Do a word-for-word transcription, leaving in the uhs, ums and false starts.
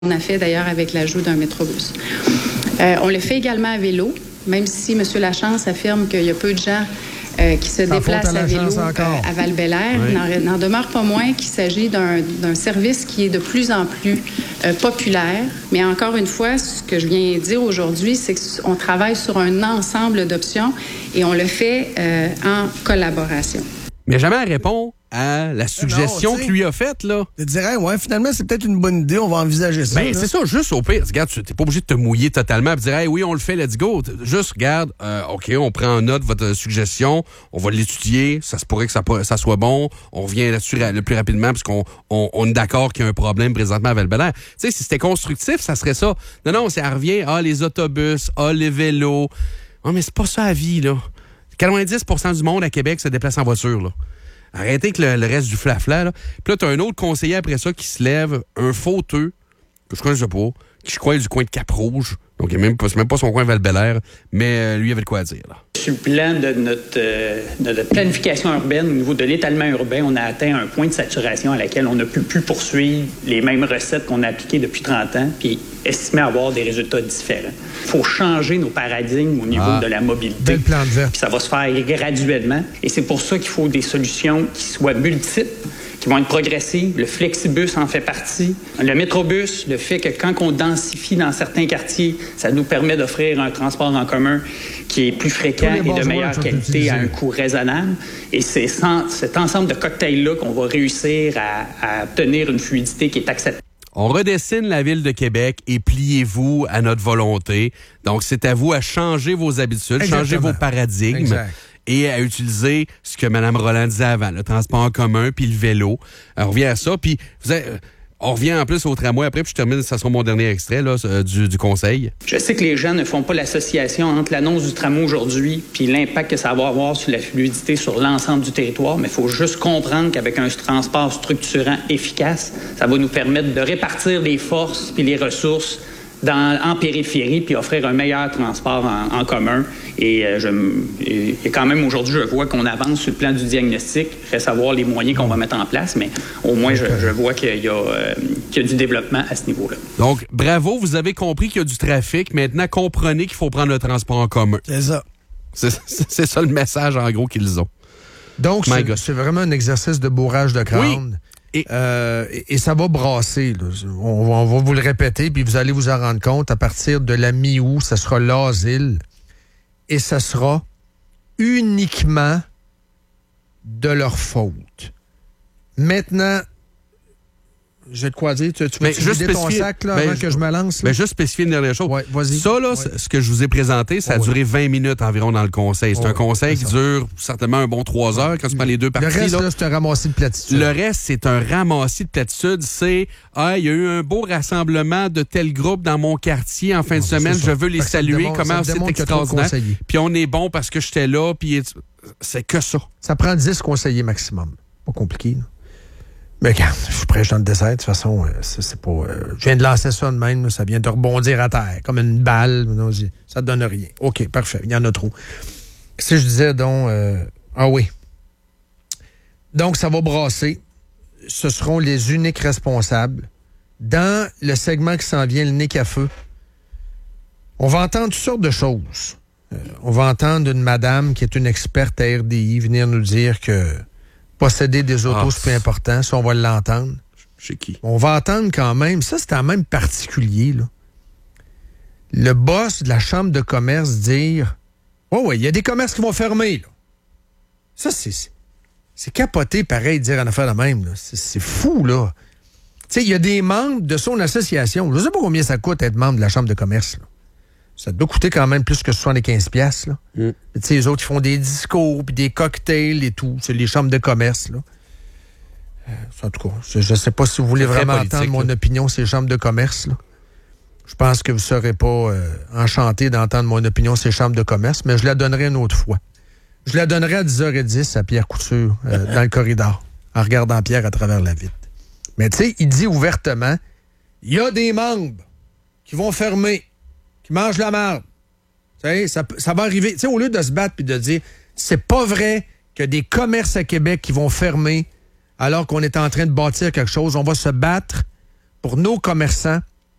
On a fait d'ailleurs avec l'ajout d'un métrobus. Euh, on le fait également à vélo, même si M. Lachance affirme qu'il y a peu de gens euh, qui se Sans déplacent à, à vélo euh, à Val-Bélair. Oui. Il n'en demeure pas moins qu'il s'agit d'un, d'un service qui est de plus en plus euh, populaire. Mais encore une fois, ce que je viens dire aujourd'hui, c'est qu'on travaille sur un ensemble d'options et on le fait euh, en collaboration. Mais jamais elle répond à la suggestion non, que lui a faite, là. Je dirais, ouais, finalement, c'est peut-être une bonne idée, on va envisager ça. Ben, c'est ça, juste au pire. Regarde, tu n'es pas obligé de te mouiller totalement et de dire, hey, oui, on le fait, let's go. Juste, regarde, euh, OK, on prend en note votre suggestion, on va l'étudier, ça se pourrait que ça, ça soit bon, on revient là-dessus le plus rapidement parce qu'on on, on est d'accord qu'il y a un problème présentement à Val-Bélair. Tu sais, si c'était constructif, ça serait ça. Non, non, ça revient, ah, les autobus, ah, les vélos. Ah, mais c'est pas ça la vie, là. quatre-vingt-dix pour cent du monde à Québec se déplace en voiture, là. Arrêtez avec le, le reste du flafla, là. Puis là, t'as un autre conseiller après ça qui se lève, un fauteux, que je connais pas, qui je crois est du coin de Cap-Rouge. Donc, il n'est même, même pas son coin Val-Bélair, mais euh, lui, il avait de quoi dire, là. Sur le plan de notre, euh, de notre planification urbaine, au niveau de l'étalement urbain, on a atteint un point de saturation à laquelle on ne peut plus poursuivre les mêmes recettes qu'on a appliquées depuis trente ans, puis estimer avoir des résultats différents. Il faut changer nos paradigmes au niveau ah, de la mobilité. Bel plan de vert. Puis ça va se faire graduellement. Et c'est pour ça qu'il faut des solutions qui soient multiples, qui vont être progressives. Le flexibus en fait partie. Le métrobus, le fait que quand on densifie dans certains quartiers, ça nous permet d'offrir un transport en commun qui est plus fréquent et de meilleure qualité à un coût raisonnable. Et c'est sans, cet ensemble de cocktails-là qu'on va réussir à, à obtenir une fluidité qui est acceptable. On redessine la ville de Québec et pliez-vous à notre volonté. Donc, c'est à vous à changer vos habitudes, Exactement. changer vos paradigmes. Exact. Et à utiliser ce que Mme Roland disait avant, le transport en commun puis le vélo. Alors, on revient à ça. Puis, vous avez, on revient en plus au tramway après, puis je termine, ça sera mon dernier extrait là, du, du conseil. Je sais que les gens ne font pas l'association entre l'annonce du tramway aujourd'hui puis l'impact que ça va avoir sur la fluidité sur l'ensemble du territoire, mais il faut juste comprendre qu'avec un transport structurant efficace, ça va nous permettre de répartir les forces puis les ressources Dans, en périphérie, puis offrir un meilleur transport en, en commun. Et, euh, je, et, et quand même, aujourd'hui, je vois qu'on avance sur le plan du diagnostic. Il reste à voir les moyens qu'on va mettre en place, mais au moins, je, je vois qu'il y a, euh, qu'il y a du développement à ce niveau-là. Donc, bravo, vous avez compris qu'il y a du trafic. Maintenant, comprenez qu'il faut prendre le transport en commun. C'est ça. C'est, c'est, c'est ça le message, en gros, qu'ils ont. Donc, c'est, c'est vraiment un exercice de bourrage de crâne. Oui. Et, euh, et, et ça va brasser. Là. On, on va vous le répéter, puis vous allez vous en rendre compte. À partir de la mi-août, ça sera l'asile. Et ça sera uniquement de leur faute. Maintenant, j'ai de quoi dire. Tu, tu peux vider ton sac là, ben, avant je, que je me lance? Ben, juste spécifier une dernière chose. Ouais, vas-y. Ça, là, ouais. ce que je vous ai présenté, ça a ouais. duré vingt minutes environ dans le conseil. C'est ouais, un conseil qui ça. dure certainement un bon trois heures quand tu prends les deux parties. Le reste, là, là, c'est un ramassis de platitudes. Le reste, c'est un ramassis de platitudes. C'est, ah, il y a eu un beau rassemblement de tel groupe dans mon quartier en fin de semaine. Je veux les saluer. Démontre, Comment c'est extraordinaire. Puis on est bon parce que j'étais là. Puis c'est que ça. Ça prend dix conseillers maximum. Pas compliqué, là. Mais regarde, je suis prêche dans le désert. De toute façon, c'est, c'est pas. Euh, je viens de lancer ça de même, là, ça vient de rebondir à terre, comme une balle. Ça ne donne rien. OK, parfait. Il y en a trop. Si je disais donc. Euh, ah oui. Donc, ça va brasser. Ce seront les uniques responsables. Dans le segment qui s'en vient, le nez à feu, on va entendre toutes sortes de choses. Euh, on va entendre une madame qui est une experte à R D I venir nous dire que posséder des autos, ah, c'est plus important. Ça, on va l'entendre. Chez qui? On va entendre quand même, ça, c'est quand même particulier, là. Le boss de la Chambre de commerce dire « Oh oui, il y a des commerces qui vont fermer, là. » Ça, c'est, c'est capoté, pareil, de dire en affaire de même, là. C'est, c'est fou, là. Tu sais, il y a des membres de son association. Je ne sais pas combien ça coûte être membre de la Chambre de commerce, là. Ça doit coûter quand même plus que soixante-quinze piastres, là. Mm. Tu sais, les autres, ils font des discours, puis des cocktails et tout. C'est les chambres de commerce, là. Euh, en tout cas, je ne sais pas si vous voulez vraiment entendre mon là. opinion sur les chambres de commerce, là. Je pense que vous ne serez pas euh, enchanté d'entendre mon opinion sur les chambres de commerce, mais je la donnerai une autre fois. Je la donnerai à dix heures dix à Pierre Couture, euh, dans le corridor, en regardant Pierre à travers la vitre. Mais tu sais, il dit ouvertement, il y a des membres qui vont fermer, qui mangent la marde. Tu sais, ça, ça va arriver. Tu sais, au lieu de se battre puis de dire, c'est pas vrai qu'il y a des commerces à Québec qui vont fermer alors qu'on est en train de bâtir quelque chose, on va se battre pour nos commerçants